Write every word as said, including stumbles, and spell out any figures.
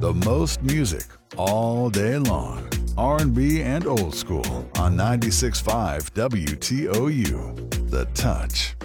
The most music all day long. R and B and old school on ninety-six point five W T O U. The Touch.